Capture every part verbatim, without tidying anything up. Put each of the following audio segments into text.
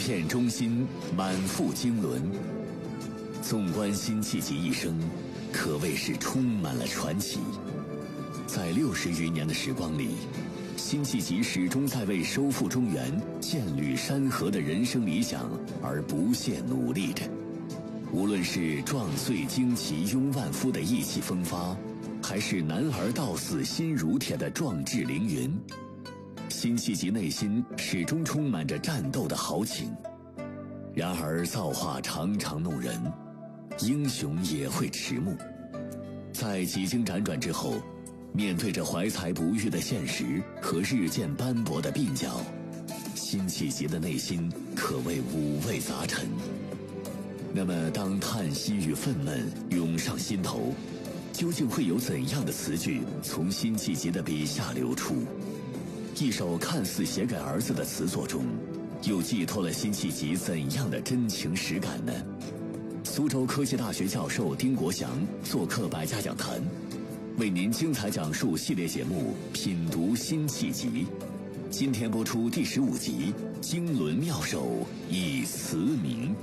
片忠心，满腹经纶。纵观辛弃疾一生，可谓是充满了传奇。在六十余年的时光里，辛弃疾始终在为收复中原、建立山河的人生理想而不懈努力着。无论是壮岁旌旗拥万夫的意气风发，还是男儿到死心如铁的壮志凌云，辛弃疾内心始终充满着战斗的豪情。然而造化常常弄人，英雄也会迟暮。在几经辗转之后，面对着怀才不遇的现实和日渐斑驳的鬓角，辛弃疾的内心可谓五味杂陈。那么当叹息与愤懑涌上心头，究竟会有怎样的词句从辛弃疾的笔下流出？一首看似写给儿子的词作中，又寄托了辛弃疾怎样的真情实感呢？苏州科技大学教授丁国祥做客百家讲坛，为您精彩讲述系列节目《品读辛弃疾》。今天播出第十五集《经纶妙手以词名》。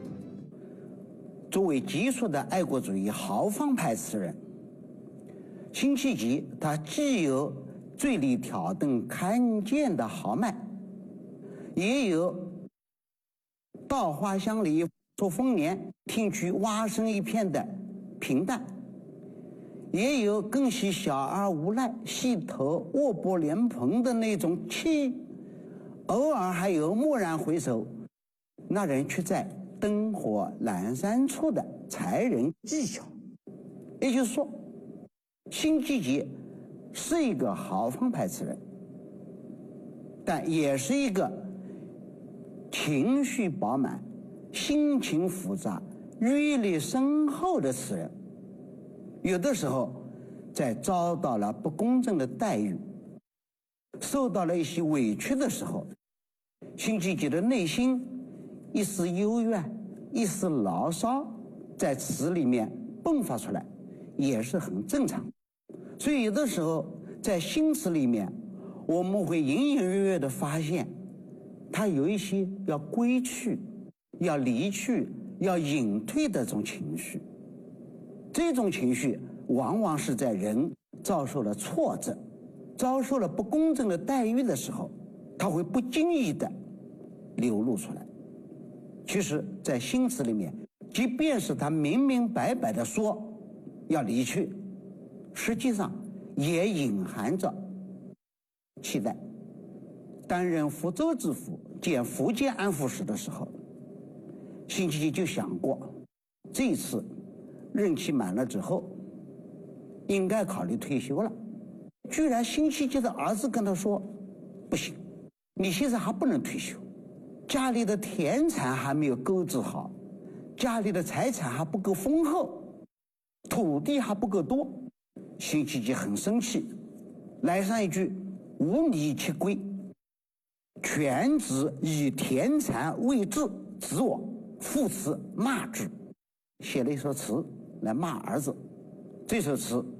作为基础的爱国主义豪放派词人，辛弃疾他既有醉里挑灯看剑的豪迈，也有稻花香里说丰年，听取蛙声一片的平淡，也有更喜小儿无赖，细头卧剥莲蓬的那种气，偶尔还有蓦然回首，那人却在灯火阑珊处的才人技巧。也就是说，辛弃疾是一个豪放派词人，但也是一个情绪饱满、心情复杂、阅历深厚的词人。有的时候在遭到了不公正的待遇，受到了一些委屈的时候，辛弃疾的内心一丝幽怨、一丝牢骚在词里面迸发出来，也是很正常。所以有的时候在新词里面，我们会隐隐约约地发现他有一些要归去、要离去、要隐退的这种情绪。这种情绪往往是在人遭受了挫折、遭受了不公正的待遇的时候，他会不经意地流露出来。其实在新词里面，即便是他明明白白地说要离去，实际上也隐含着期待。担任福州知府兼福建安抚使的时候，辛弃疾就想过，这一次任期满了之后应该考虑退休了。居然辛弃疾的儿子跟他说，不行，你现在还不能退休，家里的田产还没有购置好，家里的财产还不够丰厚，土地还不够多。辛弃疾很生气，来上一句无你其归，全子以田产为质，子我父慈骂之，写了一首词来骂儿子。这首词